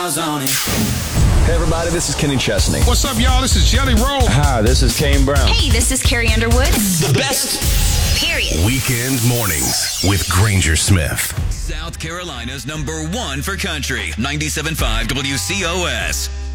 miles on it. Hey everybody, this is Kenny Chesney. What's up, y'all? This is Jelly Roll. Hi, this is Kane Brown. Hey, this is Carrie Underwood. The best. Period. Weekend mornings with Granger Smith. South Carolina's #1 for country. 97.5 WCOS.